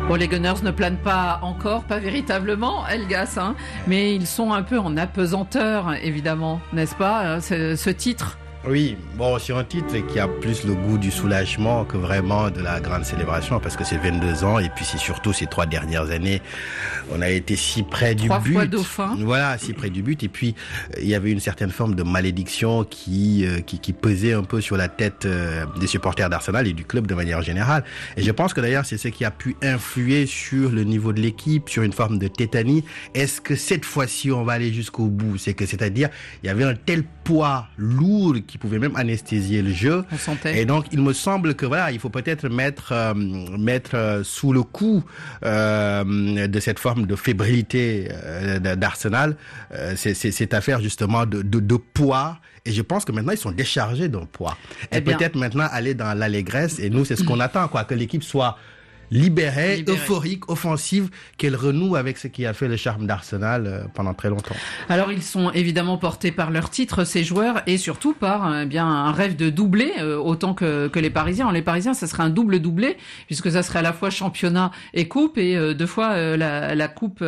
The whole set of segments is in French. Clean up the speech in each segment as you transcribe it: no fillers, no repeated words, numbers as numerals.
Bon, les Gunners ne planent pas encore, pas véritablement, Elgas, hein, mais ils sont un peu en apesanteur, évidemment, n'est-ce pas, ce titre? Oui, bon, sur un titre qui a plus le goût du soulagement que vraiment de la grande célébration, parce que c'est 22 ans, et puis c'est surtout ces 3 dernières années, on a été si près du but. 3 fois dauphin. Voilà, si près du but, et puis il y avait une certaine forme de malédiction qui pesait un peu sur la tête des supporters d'Arsenal et du club de manière générale. Et je pense que d'ailleurs, c'est ce qui a pu influer sur le niveau de l'équipe, sur une forme de tétanie. Est-ce que cette fois-ci, on va aller jusqu'au bout? C'est-à-dire, il y avait un tel poids lourd qui pouvait même anesthésier le jeu. On sentait. Et donc, il me semble que voilà, il faut peut-être mettre sous le coup de cette forme de fébrilité d'Arsenal cette affaire justement de poids. Et je pense que maintenant, ils sont déchargés d'un poids. Et peut-être maintenant aller dans l'allégresse. Et nous, c'est ce qu'on attend, quoi, que l'équipe soit libérée, euphorique, offensive, qu'elle renoue avec ce qui a fait le charme d'Arsenal pendant très longtemps. Alors ils sont évidemment portés par leur titre, ces joueurs, et surtout par bien un rêve de doublé, autant que les Parisiens. Les Parisiens, ça serait un doublé, puisque ça serait à la fois championnat et coupe, et 2 fois la coupe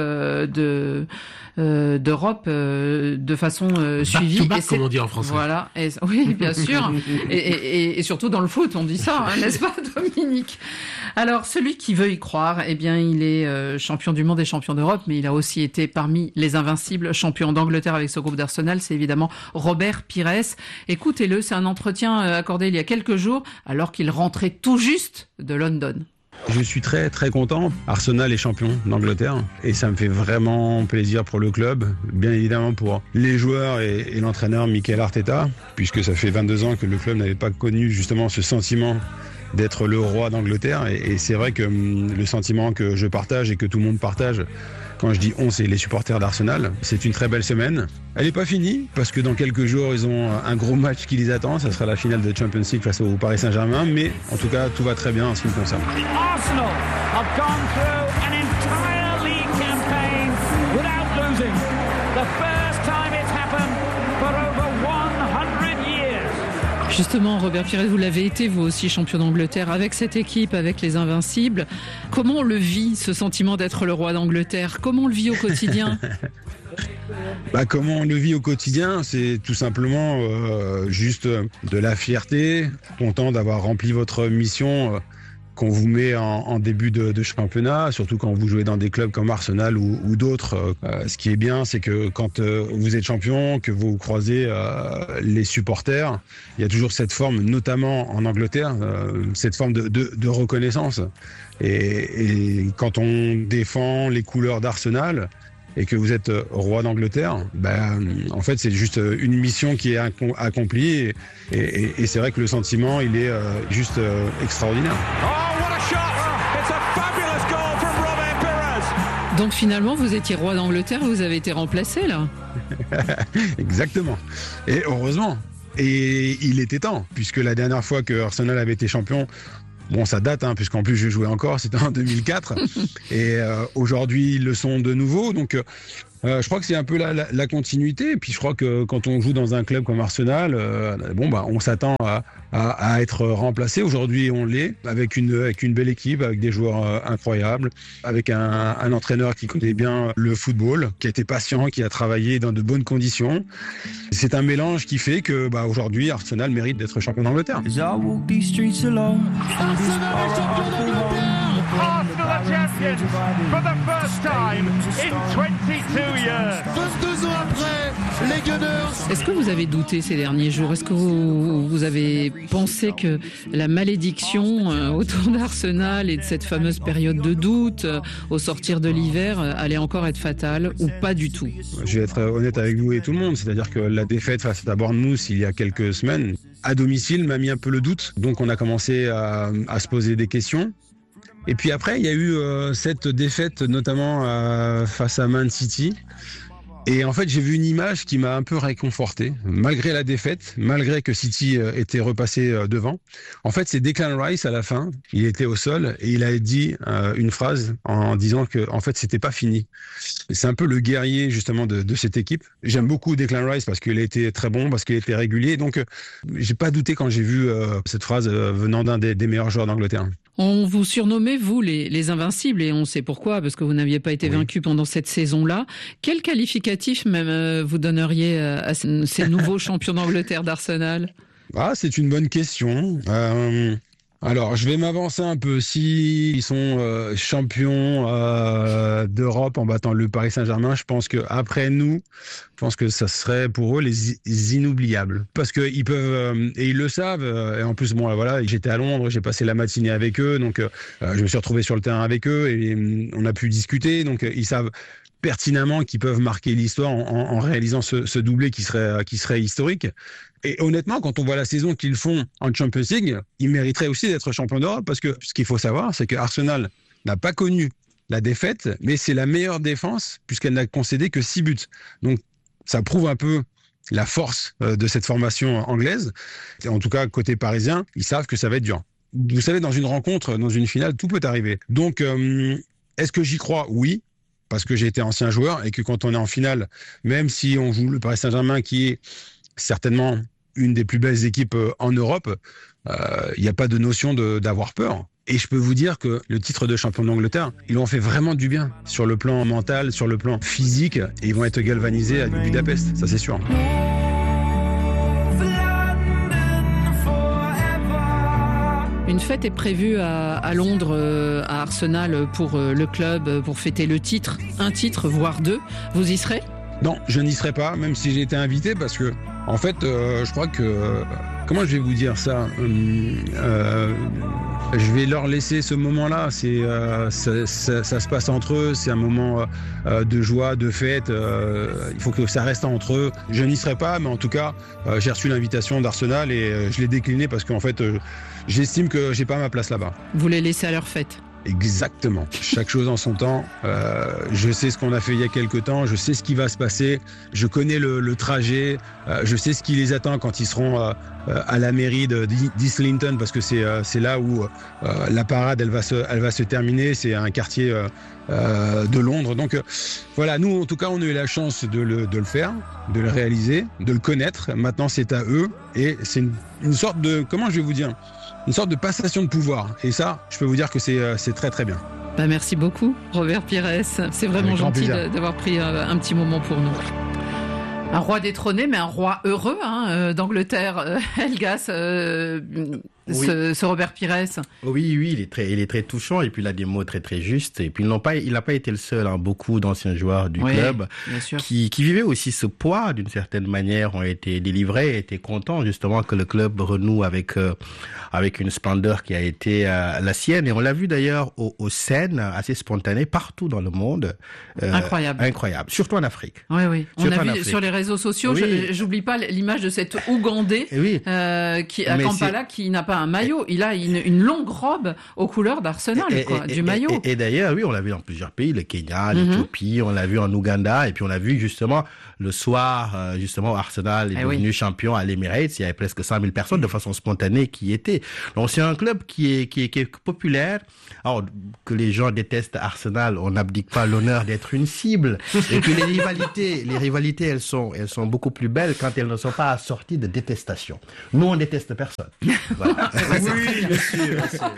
d'Europe de façon suivie. Back to back, comme on dit en français. Voilà, oui, bien sûr. et surtout dans le foot, on dit ça, hein, n'est-ce pas, Dominique? Alors, celui qui veut y croire, eh bien, il est champion du monde et champion d'Europe, mais il a aussi été parmi les invincibles, champion d'Angleterre avec ce groupe d'Arsenal. C'est évidemment Robert Pires. Écoutez-le, c'est un entretien accordé il y a quelques jours, alors qu'il rentrait tout juste de London. Je suis très très content. Arsenal est champion d'Angleterre et ça me fait vraiment plaisir pour le club, bien évidemment pour les joueurs et l'entraîneur Mikel Arteta, puisque ça fait 22 ans que le club n'avait pas connu justement ce sentiment d'être le roi d'Angleterre, et c'est vrai que le sentiment que je partage et que tout le monde partage, quand je dis on, c'est les supporters d'Arsenal. C'est une très belle semaine. Elle n'est pas finie, parce que dans quelques jours, ils ont un gros match qui les attend. Ça sera la finale de Champions League face au Paris Saint-Germain. Mais en tout cas, tout va très bien en ce qui me concerne. Arsenal have gone through an entire league campaign without losing. The first time it's happened for over 100 years. Justement, Robert Pires, vous l'avez été, vous aussi, champion d'Angleterre, avec cette équipe, avec les Invincibles. Comment on le vit, ce sentiment d'être le roi d'Angleterre? Comment on le vit au quotidien? Comment on le vit au quotidien, c'est tout simplement juste de la fierté, content d'avoir rempli votre mission qu'on vous met en début de championnat, surtout quand vous jouez dans des clubs comme Arsenal ou d'autres. Ce qui est bien, c'est que quand vous êtes champion, que vous croisez les supporters, il y a toujours cette forme, notamment en Angleterre, cette forme de reconnaissance. Et quand on défend les couleurs d'Arsenal et que vous êtes roi d'Angleterre, en fait, c'est juste une mission qui est accomplie. Et c'est vrai que le sentiment, il est juste extraordinaire. Donc finalement, vous étiez roi d'Angleterre, vous avez été remplacé là. Exactement. Et heureusement. Et il était temps, puisque la dernière fois que Arsenal avait été champion, bon, ça date, puisqu'en plus je jouais encore, c'était en 2004. Et aujourd'hui, ils le sont de nouveau. Donc, je crois que c'est un peu la continuité. Et puis, je crois que quand on joue dans un club comme Arsenal, on s'attend à être remplacé. Aujourd'hui, on l'est, avec une belle équipe, avec des joueurs incroyables, avec un entraîneur qui connaît bien le football, qui a été patient, qui a travaillé dans de bonnes conditions. C'est un mélange qui fait que, aujourd'hui, Arsenal mérite d'être champion d'Angleterre. Arsenal are champions for the first time in 22 years. 22 ans après, les Gunners. Est-ce que vous avez douté ces derniers jours? Est-ce que vous avez pensé que la malédiction autour d'Arsenal et de cette fameuse période de doute au sortir de l'hiver allait encore être fatale, ou pas du tout? Je vais être honnête avec vous et tout le monde, c'est-à-dire que la défaite face à Bournemouth il y a quelques semaines, à domicile, m'a mis un peu le doute. Donc on a commencé à se poser des questions. Et puis après, il y a eu cette défaite, notamment face à Man City. Et en fait, j'ai vu une image qui m'a un peu réconforté, malgré la défaite, malgré que City était repassé devant. En fait, c'est Declan Rice à la fin. Il était au sol et il a dit une phrase en disant que, en fait, c'était pas fini. C'est un peu le guerrier justement de cette équipe. J'aime beaucoup Declan Rice parce qu'il a été très bon, parce qu'il a été régulier. Donc, j'ai pas douté quand j'ai vu cette phrase venant d'un des meilleurs joueurs d'Angleterre. On vous surnommait, vous, les invincibles, et on sait pourquoi, parce que vous n'aviez pas été vaincu pendant cette saison-là. Quel qualificatif même vous donneriez à ces nouveaux champions d'Angleterre d'Arsenal ? C'est une bonne question. Alors, je vais m'avancer un peu. S'ils sont champions d'Europe en battant le Paris Saint-Germain, je pense que après nous, je pense que ça serait pour eux les inoubliables. Parce que ils peuvent et ils le savent. Et en plus, voilà, j'étais à Londres, j'ai passé la matinée avec eux, donc je me suis retrouvé sur le terrain avec eux et on a pu discuter. Donc ils savent pertinemment qu'ils peuvent marquer l'histoire en réalisant ce doublé qui serait historique. Et honnêtement, quand on voit la saison qu'ils font en Champions League, ils mériteraient aussi d'être champions d'Europe parce que ce qu'il faut savoir, c'est que Arsenal n'a pas connu la défaite, mais c'est la meilleure défense puisqu'elle n'a concédé que 6 buts. Donc, ça prouve un peu la force de cette formation anglaise. Et en tout cas, côté parisien, ils savent que ça va être dur. Vous savez, dans une rencontre, dans une finale, tout peut arriver. Donc, est-ce que j'y crois ? Oui. Parce que j'ai été ancien joueur et que quand on est en finale, même si on joue le Paris Saint-Germain qui est certainement une des plus belles équipes en Europe, il n'y a pas de notion d'avoir peur. Et je peux vous dire que le titre de champion d'Angleterre, ils l'ont fait vraiment du bien sur le plan mental, sur le plan physique, et ils vont être galvanisés à Budapest, ça c'est sûr. Une fête est prévue à Londres, à Arsenal, pour le club, pour fêter le titre. Un titre, voire 2. Vous y serez ? Non, je n'y serai pas, même si j'ai été invité, parce que, en fait, je crois que... Comment je vais vous dire ça ? Je vais leur laisser ce moment-là. Ça se passe entre eux. C'est un moment de joie, de fête. Il faut que ça reste entre eux. Je n'y serai pas, mais en tout cas, j'ai reçu l'invitation d'Arsenal et je l'ai déclinée parce qu'en fait, j'estime que j'ai pas ma place là-bas. Vous les laissez à leur fête ? Exactement. Chaque chose en son temps. Je sais ce qu'on a fait il y a quelques temps. Je sais ce qui va se passer. Je connais le trajet. Je sais ce qui les attend quand ils seront à la mairie d'Islington parce que c'est là où la parade elle va se terminer. C'est un quartier de Londres. Donc voilà, nous en tout cas on a eu la chance de le faire, de le réaliser, de le connaître. Maintenant c'est à eux et c'est une sorte de, comment je vais vous dire, une sorte de passation de pouvoir. Et ça, je peux vous dire que c'est très très bien. Merci beaucoup, Robert Pires. C'est vraiment gentil d'avoir pris un petit moment pour nous. Un roi détrôné, mais un roi heureux d'Angleterre, Helgas, ce Robert Pires. Oui, il est très touchant et puis il a des mots très très justes. Et puis il n'a pas été le seul. Beaucoup d'anciens joueurs du club qui vivaient aussi ce poids d'une certaine manière ont été délivrés, étaient contents justement que le club renoue avec une splendeur qui a été la sienne. Et on l'a vu d'ailleurs aux scènes assez spontanées partout dans le monde. Incroyable, surtout en Afrique. Oui. On a vu sur les réseaux sociaux. J'oublie pas l'image de cet Ougandais qui à Kampala qui n'a pas un maillot. Il a une longue robe aux couleurs d'Arsenal, du maillot. Et d'ailleurs, on l'a vu dans plusieurs pays, le Kenya, l'Éthiopie, on l'a vu en Ouganda, et puis on l'a vu justement le soir, justement, Arsenal est devenu champion à l'Emirates. Il y avait presque 100 000 personnes de façon spontanée qui étaient. Donc c'est un club qui est populaire. Alors que les gens détestent Arsenal, on n'abdique pas l'honneur d'être une cible. Et puis les rivalités, elles sont beaucoup plus belles quand elles ne sont pas assorties de détestation. Nous, on déteste personne. Voilà. Oui, bien sûr.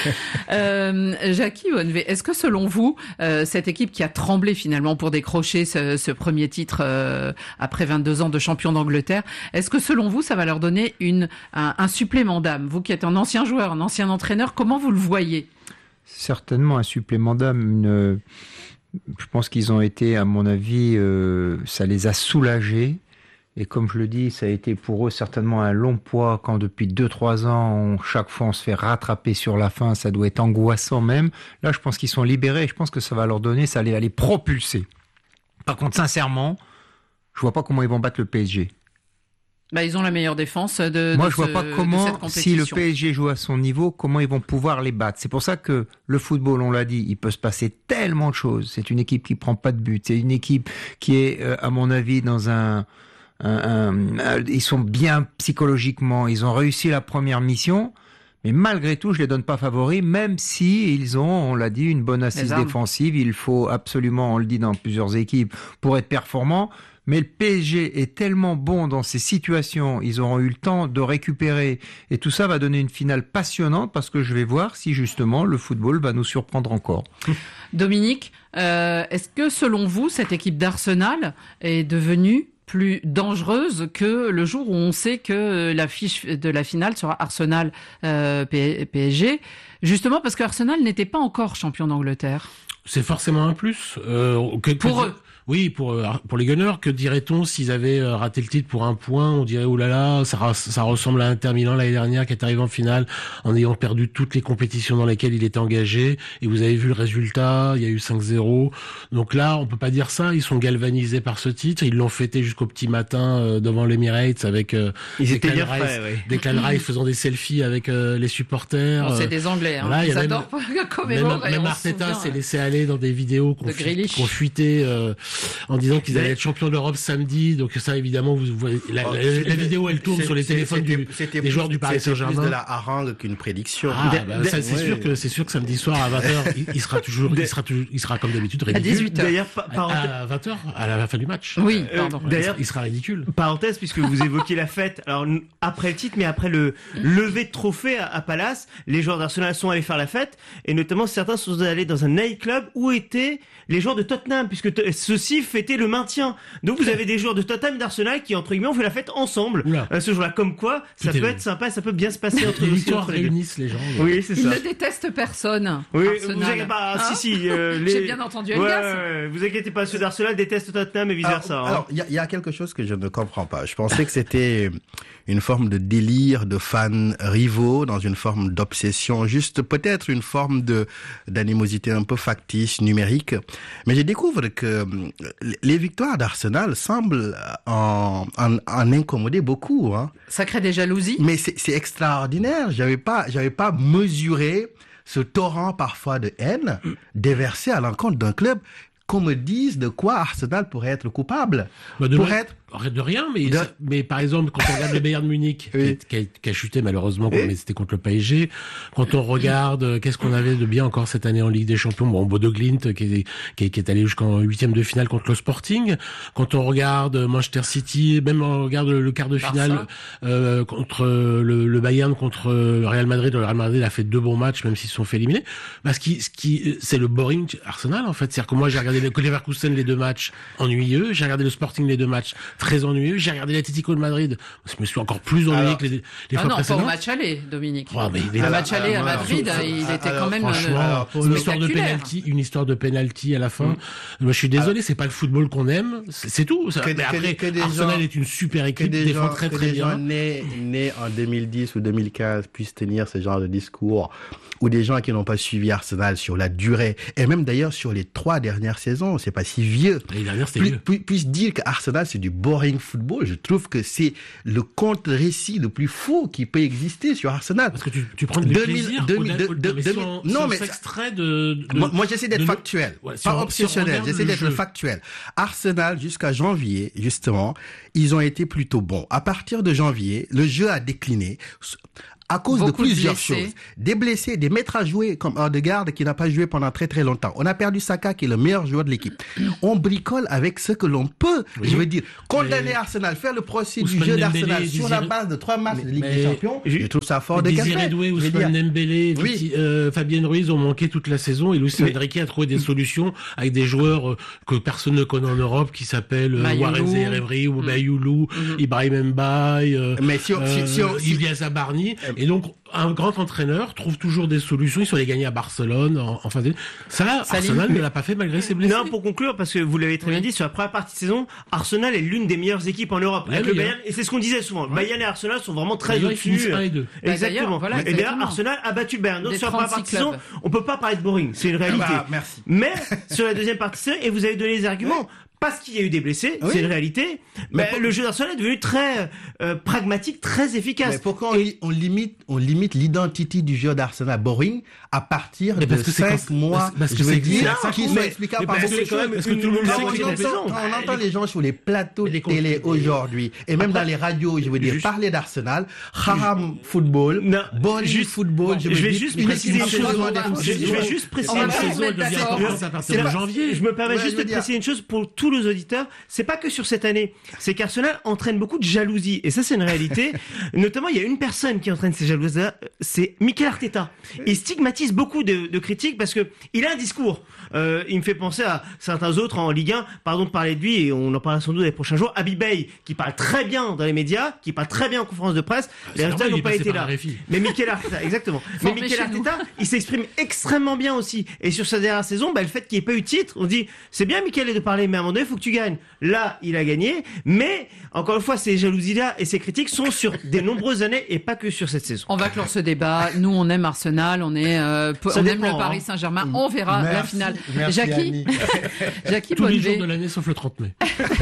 Jackie Bonnevet, est-ce que selon vous, cette équipe qui a tremblé finalement pour décrocher ce premier titre après 22 ans de champion d'Angleterre, est-ce que selon vous, ça va leur donner un supplément d'âme ? Vous qui êtes un ancien joueur, un ancien entraîneur, comment vous le voyez ? Certainement un supplément d'âme. Je pense qu'ils ont été, à mon avis, ça les a soulagés. Et comme je le dis, ça a été pour eux certainement un long poids quand depuis 2-3 ans, chaque fois on se fait rattraper sur la fin, ça doit être angoissant même. Là, je pense qu'ils sont libérés et je pense que ça va leur donner, ça va les propulser. Par contre, sincèrement, je vois pas comment ils vont battre le PSG. Ils ont la meilleure défense Moi, je vois pas comment, si le PSG joue à son niveau, comment ils vont pouvoir les battre. C'est pour ça que le football, on l'a dit, il peut se passer tellement de choses. C'est une équipe qui prend pas de but. C'est une équipe qui est, à mon avis, dans ils sont bien psychologiquement. Ils ont réussi la première mission. Mais malgré tout, je les donne pas favoris, même si ils ont, on l'a dit, une bonne assise défensive. Il faut absolument, on le dit dans plusieurs équipes, pour être performant. Mais le PSG est tellement bon dans ces situations, ils auront eu le temps de récupérer. Et tout ça va donner une finale passionnante parce que je vais voir si justement le football va nous surprendre encore. Dominique, est-ce que selon vous, cette équipe d'Arsenal est devenue plus dangereuse que le jour où on sait que l'affiche de la finale sera Arsenal PSG, justement parce que Arsenal n'était pas encore champion d'Angleterre? C'est forcément un plus. Pour eux. Oui, pour les Gunners, que dirait-on s'ils avaient raté le titre pour un point? On dirait, oh là là, ça ressemble à Inter Milan l'année dernière qui est arrivé en finale en ayant perdu toutes les compétitions dans lesquelles il était engagé. Et vous avez vu le résultat, il y a eu 5-0. Donc là, on peut pas dire ça. Ils sont galvanisés par ce titre. Ils l'ont fêté jusqu'au petit matin devant l'Emirates avec Declan Rice faisant des selfies avec les supporters. Bon, c'est des Anglais, hein. Voilà, ils adorent commémorer. Même Arteta s'est laissé aller dans des vidéos qu'on fuitait en disant qu'ils allaient être champions d'Europe samedi. Donc ça, évidemment, vous voyez, la vidéo, elle tourne sur les téléphones des joueurs du Paris Saint-Germain. C'est plus de la harangue qu'une prédiction. Ça, c'est sûr que samedi soir à 20h, il sera comme d'habitude ridicule. À 18h. D'ailleurs, à 20h, à la fin du match. Oui, pardon. D'ailleurs, il sera ridicule. Parenthèse, puisque vous évoquiez la fête, alors après le titre, mais après le lever de trophée à Palace, les joueurs d'Arsenal sont allés faire la fête, et notamment certains sont allés dans un nightclub où étaient les joueurs de Tottenham, puisque ceux-ci fêtaient le maintien. Donc vous avez des joueurs de Tottenham et d'Arsenal qui, entre guillemets, ont fait la fête ensemble ce jour-là. Comme quoi, ça peut être sympa, ça peut bien se passer entre les histoires réunissent les gens. Oui, c'est ça. Ils ne détestent personne. Oui, Arsenal. vous inquiétez pas. J'ai bien entendu Elgas. Vous inquiétez pas, ceux d'Arsenal détestent Tottenham et vice-versa. Alors, il y a quelque chose que je ne comprends pas. Je pensais que c'était une forme de délire de fans rivaux, dans une forme d'obsession, juste peut-être une forme d'animosité un peu factice, numérique. Mais je découvre que les victoires d'Arsenal semblent en incommoder beaucoup, hein. Ça crée des jalousies. Mais c'est extraordinaire. J'avais pas mesuré ce torrent parfois de haine déversé à l'encontre d'un club. Qu'on me dise de quoi Arsenal pourrait être coupable. De rien, mais par exemple, quand on regarde le Bayern Munich, qui a chuté malheureusement, mais c'était contre le PSG, quand on regarde, qu'est-ce qu'on avait de bien encore cette année en Ligue des Champions, Bodo Glimt, qui est allé jusqu'en 8e de finale contre le Sporting, quand on regarde Manchester City, même on regarde le quart de finale, contre le Bayern contre le Real Madrid, le Real Madrid a fait 2 bons matchs, même s'ils se sont fait éliminer, parce que c'est le boring Arsenal, en fait. C'est-à-dire que moi, j'ai regardé le Leverkusen les 2 matchs ennuyeux, j'ai regardé le Sporting les 2 matchs très ennuyeux, j'ai regardé l'Atlético de Madrid, je me suis encore plus ennuyé que les fois précédentes. Pas au match aller, Dominique. Le match aller à Madrid, il était quand même une histoire de penalty à la fin. Moi, je suis désolé, c'est pas le football qu'on aime, c'est tout. Mais après, Arsenal est une super équipe, défend très très bien. Nés en 2010 ou 2015 puissent tenir ce genre de discours, ou des gens qui n'ont pas suivi Arsenal sur la durée, et même d'ailleurs sur les 3 dernières saisons, c'est pas si vieux, puissent dire qu'Arsenal c'est du boring football. Je trouve que c'est le contre-récit le plus faux qui peut exister sur Arsenal. Parce que tu prends du plaisir. Moi j'essaie d'être factuel, pas obsessionnel, j'essaie d'être factuel. Arsenal, jusqu'à janvier, justement, ils ont été plutôt bons. À partir de janvier, le jeu a décliné. À cause de plusieurs choses. Des blessés, des maîtres à jouer comme Odegaard qui n'a pas joué pendant très très longtemps. On a perdu Saka qui est le meilleur joueur de l'équipe. On bricole avec ce que l'on peut. Oui. Je veux dire, condamner Arsenal, faire le procès du jeu d'Arsenal sur la base de 3 matchs de Ligue des Champions, je trouve ça fort de café. Ousmane Dembélé, Fabien Ruiz ont manqué toute la saison et Luis Enrique a trouvé des solutions avec des joueurs que personne ne connaît en Europe qui s'appellent Warren Zaïre-Emery ou Bayoulou, Ibrahim Mbaye, Ilyas Abarni. Et donc, un grand entraîneur trouve toujours des solutions. Ils sont allés gagner à Barcelone en fin d'année. Ça, Arsenal ne l'a pas fait malgré ses blessés. Non, pour conclure, parce que vous l'avez très bien dit, sur la première partie de saison, Arsenal est l'une des meilleures équipes en Europe. Avec le Bayern, et c'est ce qu'on disait souvent. Le Bayern et Arsenal sont vraiment très au-dessus. Exactement. Et d'ailleurs, Arsenal a battu le Bayern. Donc, sur la première partie de saison, on peut pas parler de boring. C'est une réalité. Merci. Mais, sur la deuxième partie de saison, et vous avez donné les arguments, parce qu'il y a eu des blessés, Oui. c'est une réalité. Mais Le jeu d'Arsenal est devenu très pragmatique, très efficace. Mais pourquoi on limite l'identité du jeu d'Arsenal boring à partir Mais de parce que c'est 5 mois, parce que je veux c'est dire, ça qui compte. sont explicables par parce beaucoup que de c'est quand choses. même Parce que tout le monde une sait moitié qu'il de est la saison. Quand on entend les gens sur les plateaux de les télé aujourd'hui, et même dans les radios, je veux dire, parler d'Arsenal, haram football, Non, boring juste- football, je vais juste préciser une chose. Je vais juste préciser On une va chose. se mettre d'accord. à partir de janvier. Je me permets Ouais, juste je veux de dire- préciser une chose pour tous les auditeurs. C'est pas que sur cette année. C'est qu'Arsenal entraîne beaucoup de jalousie. Et ça, c'est une réalité. Notamment, il y a une personne qui entraîne ces jalousies-là. C'est Mikel Arteta. Il stigmatise beaucoup de critiques parce que il a un discours. Il me fait penser à certains autres en Ligue 1. Pardon de parler de lui et on en parlera sans doute dans les prochains jours. Abi Bey, qui parle très bien dans les médias, qui parle très bien en conférence de presse. Les résultats n'ont pas été là. Mais Mikel Arteta, exactement. Mais Formé Mikel chez nous. Arteta, il s'exprime extrêmement bien aussi. Et sur sa dernière saison, le fait qu'il n'y ait pas eu de titre, on dit, c'est bien Mikel de parler, mais à un moment donné, il faut que tu gagnes. Là, il a gagné. Mais, encore une fois, ces jalousies-là et ces critiques sont sur des nombreuses années et pas que sur cette saison. On va clore ce débat. Nous, on aime Arsenal, on aime dépend, le Paris Saint-Germain. On verra la Merci. finale. Merci, Jackie, Jackie Tous les jours Bonnevet, de l'année sauf le 30 mai.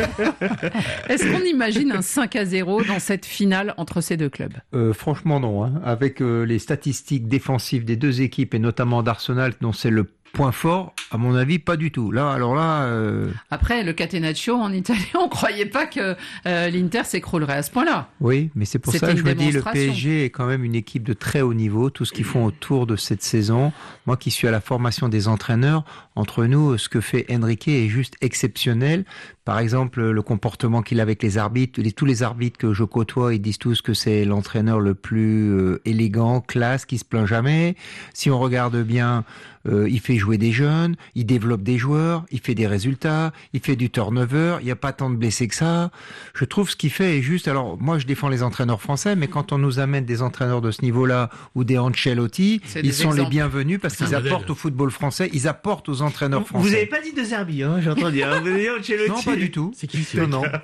est-ce qu'on imagine un 5-0 dans cette finale entre ces deux clubs? Franchement non, hein. Avec les statistiques défensives des deux équipes et notamment d'Arsenal dont c'est le point fort, à mon avis pas du tout. Là, alors là, Après, le Catenaccio en Italie, on croyait pas que l'Inter s'écroulerait à ce point-là. oui, mais c'est pour C'était ça que une je me dis le démonstration. PSG est quand même une équipe de très haut niveau. Tout ce qu'ils font autour de cette saison, moi qui suis à la formation des entraîneurs, entre nous, ce que fait Enrique est juste exceptionnel. Par exemple, le comportement qu'il a avec les arbitres, tous les arbitres que je côtoie, ils disent tous que c'est l'entraîneur le plus élégant, classe, qui se plaint jamais. Si on regarde bien, il fait jouer des jeunes, il développe des joueurs, il fait des résultats, il fait du turnover, il n'y a pas tant de blessés que ça. Je trouve ce qu'il fait est juste. Alors, moi, je défends les entraîneurs français, mais quand on nous amène des entraîneurs de ce niveau-là ou des Ancelotti, C'est ils des sont les exemples. bienvenus parce C'est un qu'ils modèle. apportent au football français, ils apportent aux entraîneurs français. Vous avez pas dit de Zerbi, hein, j'ai entendu. Hein. Vous avez dit Ancelotti. Non, pas du tout. C'est qui Non, non.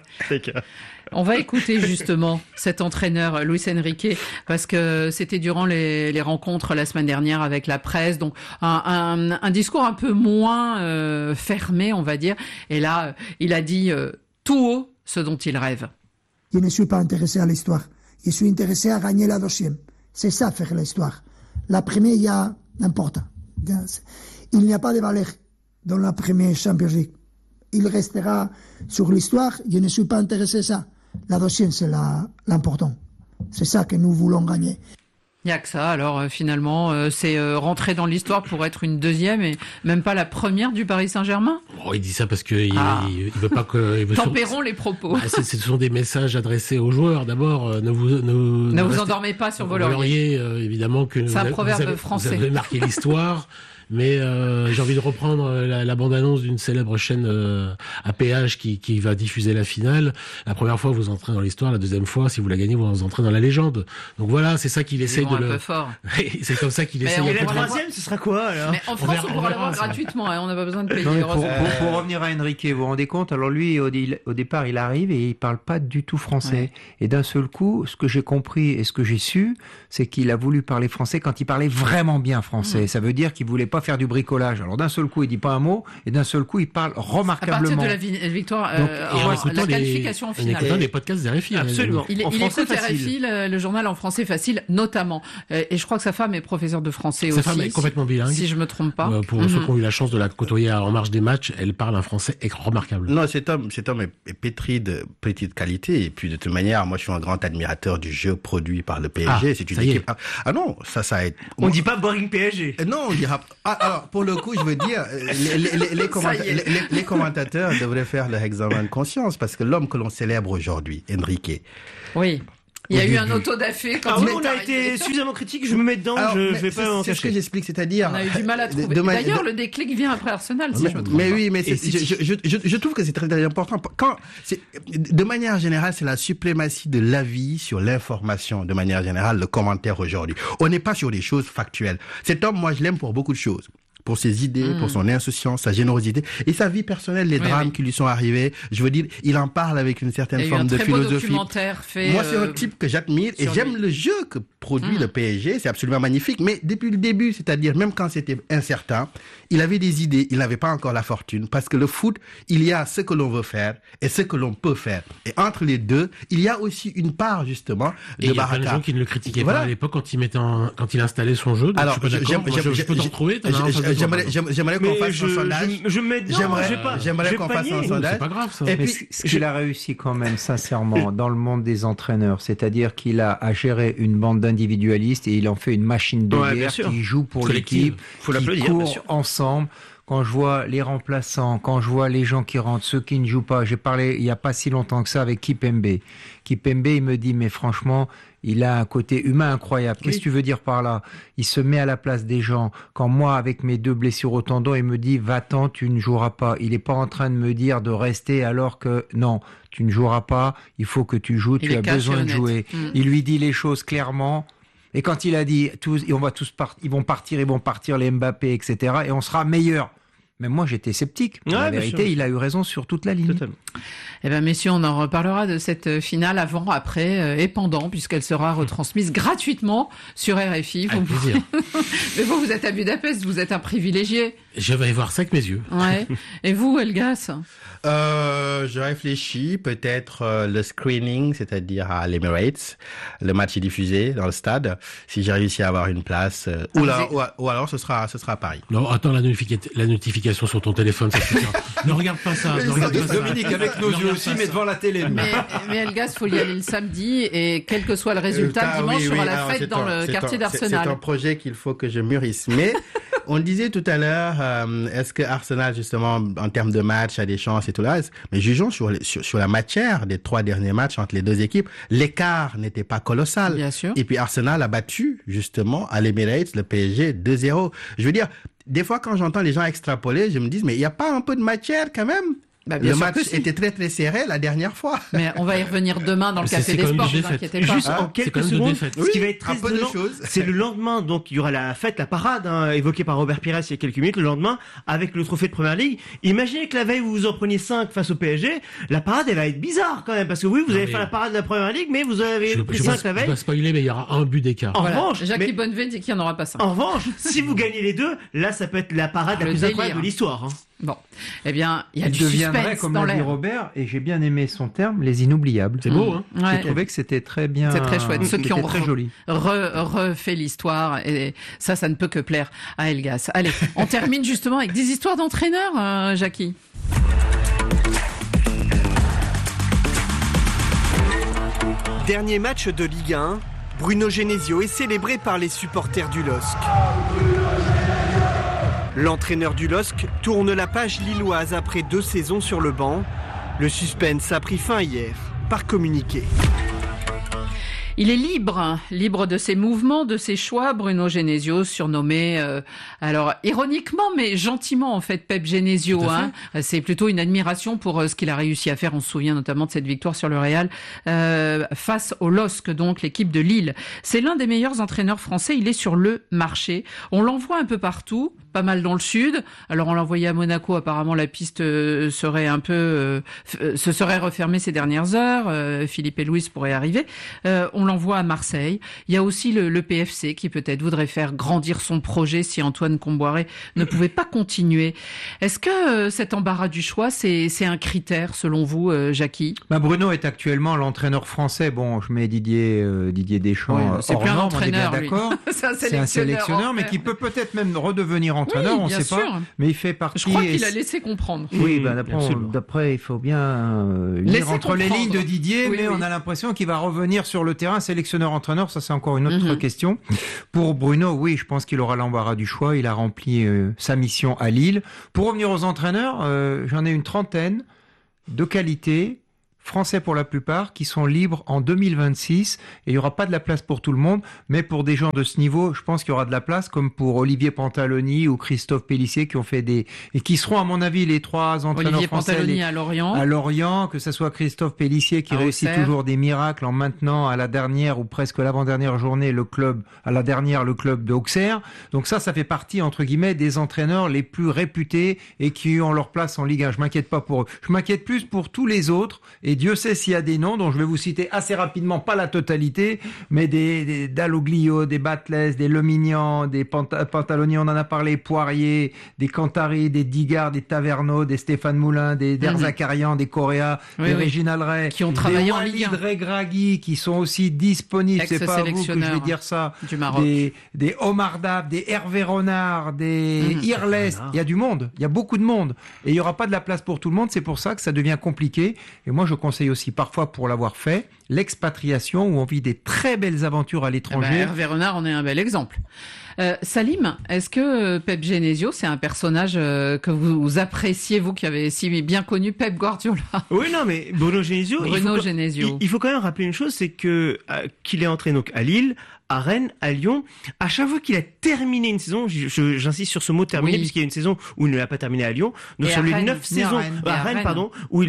On va écouter justement cet entraîneur Luis Enrique parce que c'était durant les rencontres la semaine dernière avec la presse, donc un discours un peu moins fermé, on va dire. Et là, il a dit tout haut ce dont il rêve. Je ne suis pas intéressé à l'histoire. Je suis intéressé à gagner la deuxième. C'est ça, faire l'histoire. La première, il y a n'importe. Il n'y a pas de valeur dans la première Champions League. Il restera sur l'histoire. Je ne suis pas intéressé à ça. La deuxième, c'est l'important. C'est ça que nous voulons gagner. Il n'y a que ça. Alors finalement, c'est rentrer dans l'histoire pour être une deuxième et même pas la première du Paris Saint-Germain. Oh, il dit ça parce que il veut pas que. Tempérons les propos. Ah, ce sont des messages adressés aux joueurs. D'abord, ne vous restez... endormez pas sur vos lauriers. Évidemment que c'est un proverbe français. Vous avez marqué l'histoire. Mais j'ai envie de reprendre la bande-annonce d'une célèbre chaîne à péage qui va diffuser la finale. La première fois, vous entrez dans l'histoire. La deuxième fois, si vous la gagnez, vous entrez dans la légende. Donc voilà, c'est ça qu'il essaye de un peu fort. C'est comme ça qu'il essaye. Et la troisième, ce sera quoi alors? Mais en France, on pourra l'avoir gratuitement. On n'a pas besoin de payer. Non, pour revenir à Enrique, vous vous rendez compte? Alors lui, au départ, il arrive et il parle pas du tout français. Ouais. Et d'un seul coup, ce que j'ai compris et ce que j'ai su, c'est qu'il a voulu parler français quand il parlait vraiment bien français. Ça veut dire qu'il voulait pas faire du bricolage. Alors d'un seul coup, il dit pas un mot, et d'un seul coup, il parle remarquablement. À partir de la victoire, la qualification en finale. En écoutant des podcasts RFI. Absolument. Il écoute RFI, le journal en français facile, notamment. Et je crois que sa femme est professeure de français aussi. Sa femme est complètement bilingue. Si je me trompe pas. Pour ceux qui ont eu la chance de la côtoyer en marge des matchs, elle parle un français remarquable. Non, cet homme est pétri de petite qualité. Et puis de toute manière, moi, je suis un grand admirateur du jeu produit par le PSG. C'est une équipe. Ah non, ça a été. On dit pas boring PSG. Non, on dira. Alors, pour le coup, je veux dire, les commentateurs devraient faire leur examen de conscience parce que l'homme que l'on célèbre aujourd'hui, Enrique. Oui. Il y a eu un auto-da-fé quand on a été suffisamment critique, je me mets dedans, je vais pas en cacher. C'est ce que j'explique, c'est-à-dire... On a eu du mal à trouver. D'ailleurs, le déclic vient après Arsenal, si je me trompe pas. Mais oui, mais je trouve que c'est très, très important. De manière générale, c'est la suprématie de l'avis sur l'information, de manière générale, le commentaire aujourd'hui. On n'est pas sur des choses factuelles. Cet homme, moi, je l'aime pour beaucoup de choses. pour ses idées, pour son insouciance, sa générosité et sa vie personnelle, les drames qui lui sont arrivés. Je veux dire, il en parle avec une certaine forme de philosophie. Moi, c'est un type que j'admire et j'aime le jeu que produit le PSG. C'est absolument magnifique. Mais depuis le début, c'est-à-dire même quand c'était incertain, il avait des idées. Il n'avait pas encore la fortune parce que le foot, il y a ce que l'on veut faire et ce que l'on peut faire. Et entre les deux, il y a aussi une part justement de Baraka. Il y a plein de gens qui ne le critiquaient pas à l'époque quand il installait son jeu. Donc alors, je peux t'en retrouver. J'aimerais qu'on fasse un sondage. J'aimerais qu'on fasse un sondage. C'est pas grave ça. Et puis, ce qu'il a réussi quand même, sincèrement, dans le monde des entraîneurs, c'est-à-dire qu'il a à gérer une bande d'individualistes et il en fait une machine de guerre qui joue pour l'équipe, qui court ensemble. Quand je vois les remplaçants, quand je vois les gens qui rentrent, ceux qui ne jouent pas, j'ai parlé il n'y a pas si longtemps que ça avec Kipembe. Kipembe, il me dit, mais franchement, il a un côté humain incroyable. Qu'est-ce que tu veux dire par là? Il se met à la place des gens. Quand moi, avec mes 2 blessures au tendon, il me dit, va-t'en, tu ne joueras pas. Il n'est pas en train de me dire de rester alors que non, tu ne joueras pas, il faut que tu joues, tu as besoin de jouer. Il lui dit les choses clairement. Et quand il a dit, ils vont partir les Mbappé, etc., et on sera meilleur. Mais moi, j'étais sceptique. En vérité, il a eu raison sur toute la ligne. Totalement. Eh ben, messieurs, on en reparlera de cette finale avant, après et pendant, puisqu'elle sera retransmise gratuitement sur RFI. Avec plaisir. Mais vous êtes à Budapest, vous êtes un privilégié. Je vais voir ça avec mes yeux. Ouais. Et vous, Elgas? Je réfléchis, peut-être le screening, c'est-à-dire à l'Emirates. Le match est diffusé dans le stade. Si j'ai réussi à avoir une place, ou alors ce sera à Paris. Non, attends la notification sur ton téléphone, ça suffira. Ne regarde pas ça. Dominique, avec nos yeux aussi, mais devant la télé. Mais Elgas, faut y aller le samedi et quel que soit le résultat, dimanche sera la fête dans le quartier d'Arsenal. C'est un projet qu'il faut que je mûrisse. Mais on disait tout à l'heure, est-ce que Arsenal, justement, en termes de match, a des chances et tout le reste? Mais jugeons sur la matière des 3 derniers matchs entre les 2 équipes. L'écart n'était pas colossal. Bien sûr. Et puis Arsenal a battu, justement, à l'Emirates, le PSG 2-0. Je veux dire, des fois, quand j'entends les gens extrapoler, je me dis, mais il n'y a pas un peu de matière quand même? Le match était très très serré la dernière fois. Mais on va y revenir demain dans le Café des Sports, ne vous inquiétez pas. Juste en quelques secondes, ce qui va être très étonnant, c'est le lendemain, donc il y aura la fête, la parade, évoquée par Robert Pires il y a quelques minutes, le lendemain, avec le trophée de Première Ligue. Imaginez que la veille, vous vous en preniez 5 face au PSG, la parade, elle va être bizarre quand même, parce que oui, vous allez faire la parade de la Première Ligue, mais vous avez pris 5 la veille. Je vais pas spoiler, mais il y aura un but d'écart. En revanche, Jackie Bonnevet dit qu'il n'y en aura pas 5. En revanche, si vous gagnez les 2, là, ça peut être la parade la plus incroyable de l'histoire. Bon, eh bien, il y a du suspense comme dans l'a dit Robert, et j'ai bien aimé son terme, les inoubliables. C'est beau, hein. J'ai trouvé que c'était très bien. C'est très chouette. Ceux qui ont très joli. refait l'histoire, et ça ne peut que plaire à Elgas. Allez, on termine justement avec des histoires d'entraîneurs, Jackie. Dernier match de Ligue 1, Bruno Genesio est célébré par les supporters du LOSC. L'entraîneur du LOSC tourne la page lilloise après 2 saisons sur le banc. Le suspense a pris fin hier, par communiqué. Il est libre de ses mouvements, de ses choix. Bruno Genesio, surnommé, alors ironiquement, mais gentiment en fait, Pep Genesio. C'est plutôt une admiration pour ce qu'il a réussi à faire. On se souvient notamment de cette victoire sur le Real face au LOSC, donc l'équipe de Lille. C'est l'un des meilleurs entraîneurs français. Il est sur le marché. On l'envoie un peu partout, pas mal dans le sud. Alors on l'a envoyé à Monaco. Apparemment la piste serait un peu se serait refermée ces dernières heures. Philippe et Louis pourraient arriver. On l'envoie à Marseille. Il y a aussi le PFC qui peut-être voudrait faire grandir son projet si Antoine Comboiré ne pouvait pas continuer. Est-ce que cet embarras du choix, c'est un critère selon vous, Jackie? Bruno est actuellement l'entraîneur français. Bon, je mets Didier Deschamps. C'est plus un entraîneur, d'accord. C'est un sélectionneur, mais qui peut peut-être même redevenir entraîneur. On ne sait pas. Mais il fait partie. Je crois qu'il a laissé comprendre. Oui, d'après, il faut bien lire entre les lignes de Didier, mais on a l'impression qu'il va revenir sur le terrain. Sélectionneur-entraîneur, ça c'est encore une autre question. Pour Bruno, oui, je pense qu'il aura l'embarras du choix. Il a rempli sa mission à Lille. Pour revenir aux entraîneurs, j'en ai une 30aine de qualité, Français pour la plupart, qui sont libres en 2026. Et il n'y aura pas de la place pour tout le monde, mais pour des gens de ce niveau, je pense qu'il y aura de la place, comme pour Olivier Pantaloni ou Christophe Pélissier, qui ont fait et qui seront, à mon avis, les 3 entraîneurs Olivier français. Pantaloni à Lorient. À Lorient, que ce soit Christophe Pélissier qui réussit toujours des miracles en maintenant à la dernière ou presque l'avant-dernière journée le club de Auxerre. Donc ça fait partie, entre guillemets, des entraîneurs les plus réputés et qui ont leur place en Ligue 1. Je m'inquiète pas pour eux. Je m'inquiète plus pour tous les autres. Et Dieu sait s'il y a des noms dont je vais vous citer assez rapidement, pas la totalité, mais des Dalloglio, des Batles, des Lemignan, des Pantaloni, on en a parlé, Poirier, des Cantari, des Digard, des Taverneau, des Stéphane Moulin, des Derzakarian, des Correa, des Reginald Ray, qui ont travaillé en Ligue 1. Des Walid Regragui, qui sont aussi disponibles. C'est pas à vous que je vais dire ça. Du Maroc. Des Omar Daf, des Hervé Renard, des Irles. Il y a du monde. Il y a beaucoup de monde. Et il y aura pas de la place pour tout le monde. C'est pour ça que ça devient compliqué. Et moi, je conseille aussi parfois, pour l'avoir fait, l'expatriation où on vit des très belles aventures à l'étranger. Hervé Renard en est un bel exemple. Salim, est-ce que Pep Genesio, c'est un personnage que vous appréciez, vous qui avez si bien connu Pep Guardiola? Oui, non, mais Bruno Genesio. Il faut quand même rappeler une chose, c'est que qu'il est entré donc à Lille, à Rennes, à Lyon. À chaque fois qu'il a terminé une saison, j'insiste sur ce mot terminé, puisqu'il y a une saison où il ne l'a pas terminé à Lyon. Donc sur les 9 saisons, à Rennes, pardon, où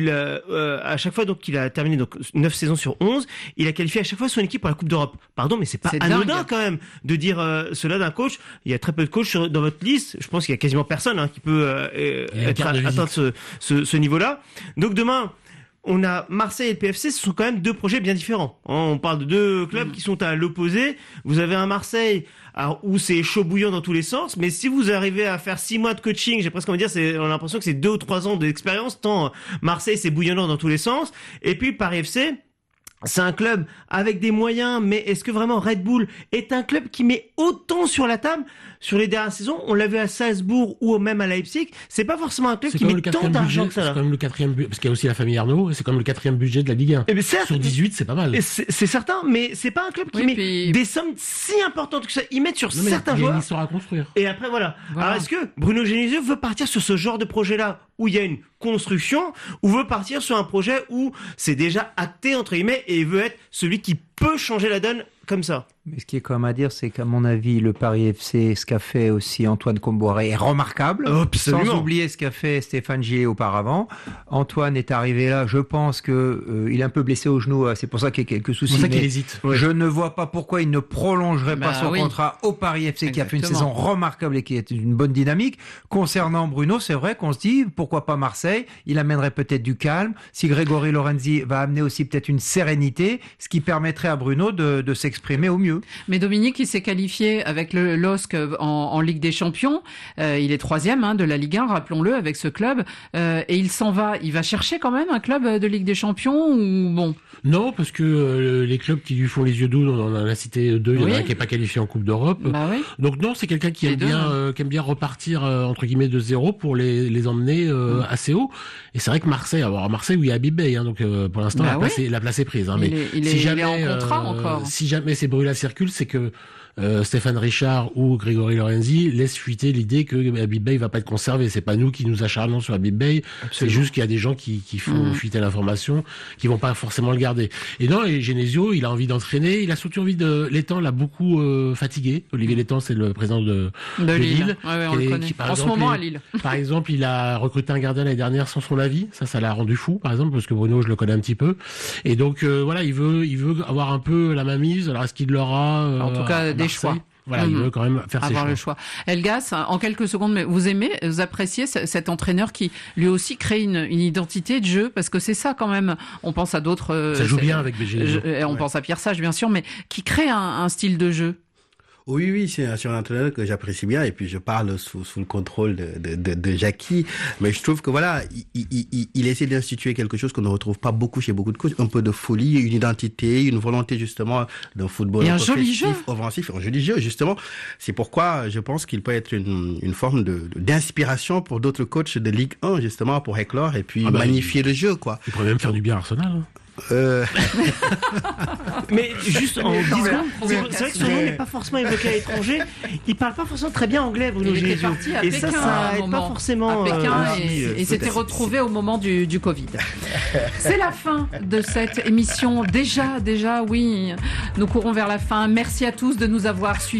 à chaque fois donc qu'il a terminé donc 9 saisons sur 11, il a qualifié à chaque fois son équipe pour la Coupe d'Europe. Pardon, mais c'est pas anodin quand même de dire cela d'un coach. Il y a très peu de coachs dans votre liste. Je pense qu'il y a quasiment personne qui peut atteindre ce niveau-là. Donc demain, on a Marseille et le PFC, ce sont quand même 2 projets bien différents. On parle de 2 clubs qui sont à l'opposé. Vous avez un Marseille où c'est chaud bouillant dans tous les sens, mais si vous arrivez à faire 6 mois de coaching, j'ai presque envie de dire, on a l'impression que c'est 2 ou 3 ans d'expérience, tant Marseille c'est bouillonnant dans tous les sens. Et puis Paris FC, c'est un club avec des moyens, mais est-ce que vraiment Red Bull est un club qui met autant sur la table sur les dernières saisons? On l'a vu à Salzbourg ou même à Leipzig. C'est pas forcément un club qui met tant d'argent que ça. C'est quand même le 4e budget, parce qu'il y a aussi la famille Arnaud, et c'est quand même le 4e budget de la Ligue 1. Et certes, sur 18, c'est pas mal. C'est certain, mais c'est pas un club qui met des sommes si importantes que ça. Ils mettent sur certains joueurs. Il y a une histoire à construire. Et après, voilà. Alors, est-ce que Bruno Genesio veut partir sur ce genre de projet-là, où il y a une construction, ou veut partir sur un projet où c'est déjà acté, entre guillemets, et veut être celui qui peut changer la donne comme ça? Mais ce qui est quand même à dire, c'est qu'à mon avis, le Paris FC, ce qu'a fait aussi Antoine Comboiré est remarquable. Absolument. Sans oublier ce qu'a fait Stéphane Gillet auparavant. Antoine est arrivé là, je pense que il est un peu blessé au genou, c'est pour ça qu'il y a quelques soucis. C'est pour ça qu'il hésite. Je ne vois pas pourquoi il ne prolongerait pas son contrat au Paris FC, qui a fait une saison remarquable et qui est une bonne dynamique. Concernant Bruno, c'est vrai qu'on se dit, pourquoi pas Marseille? Il amènerait peut-être du calme. Si Grégory Lorenzi va amener aussi peut-être une sérénité, ce qui permettrait à Bruno de s'exprimer au mieux. Mais Dominique, il s'est qualifié avec le LOSC en Ligue des Champions. Il est 3e de la Ligue 1, rappelons-le, avec ce club. Et il s'en va. Il va chercher quand même un club de Ligue des Champions ou bon? Non, parce que les clubs qui lui font les yeux doux, on en a cité 2. Il y en a un qui est pas qualifié en Coupe d'Europe. Donc non, c'est quelqu'un qui aime bien repartir entre guillemets de zéro pour les emmener assez haut. Et c'est vrai que Marseille, où il y a Habib Beye, donc pour l'instant la place est prise. Mais il est en contrat encore. Si jamais ces bruits-là circulent, c'est que Stéphane Richard ou Grégory Lorenzi laissent fuiter l'idée que Habib Beye va pas être conservé. C'est pas nous qui nous acharnons sur Habib Beye. C'est juste qu'il y a des gens qui font fuiter l'information, qui vont pas forcément le garder. Et non, et Genesio, il a envie d'entraîner. Il a surtout envie Létang l'a beaucoup fatigué. Olivier Létang, c'est le président de Lille. On le connaît. En ce moment à Lille. Par exemple, il a recruté un gardien l'année dernière sans son avis. Ça l'a rendu fou, par exemple, parce que Bruno, je le connais un petit peu. Et donc, voilà, il veut avoir un peu la mainmise. Alors, est-ce qu'il l'aura? En tout cas, des choix. Voilà, il veut quand même faire ses choix. Le choix. Elgas, en quelques secondes, mais vous appréciez cet entraîneur qui lui aussi crée une identité de jeu, parce que c'est ça quand même. On pense à d'autres. Ça joue bien avec BG. On pense à Pierre Sage, bien sûr, mais qui crée un style de jeu. Oui, c'est un entraîneur que j'apprécie bien, et puis je parle sous le contrôle de Jackie, mais je trouve que voilà, il essaie d'instituer quelque chose qu'on ne retrouve pas beaucoup chez beaucoup de coachs, un peu de folie, une identité, une volonté justement d'un football offensif, un joli jeu justement. C'est pourquoi je pense qu'il peut être une forme d'inspiration pour d'autres coachs de Ligue 1 justement, pour éclore et puis magnifier le jeu, quoi. Il pourrait même faire du bien à Arsenal. Mais juste en 10 secondes, c'est vrai que son nom n'est pas forcément évoqué à l'étranger. Il parle pas forcément très bien anglais, Bruno Il était Genesio. parti à Et Pékin ça aide pas forcément. à Pékin aussi, et s'était retrouvé au moment du Covid. C'est la fin de cette émission. Déjà, oui, nous courons vers la fin. Merci à tous de nous avoir suivis.